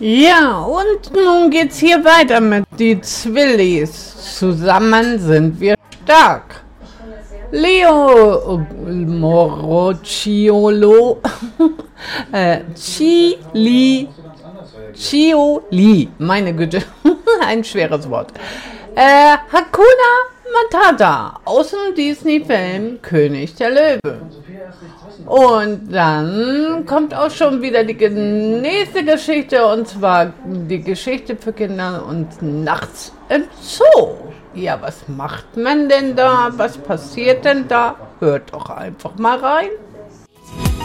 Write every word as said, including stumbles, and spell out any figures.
Ja, und nun geht's hier weiter mit die Zwillis. Zusammen sind wir stark. Leo Morocciolo, äh, Chili, Chioli, meine Güte, ein schweres Wort. Äh, Hakuna Matata aus dem Disney-Film König der Löwen. Und dann kommt auch schon wieder die nächste Geschichte, und zwar die Geschichte für Kinder und nachts im Zoo. Ja, was macht man denn da? Was passiert denn da? Hört doch einfach mal rein.